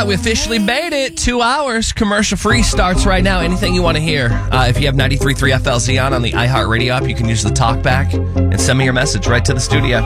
right, we officially made it. 2 hours, commercial free, starts right now. Anything you want to hear. If you have 93.3 FLZ on the iHeartRadio app, you can use the talkback and send me your message right to the studio.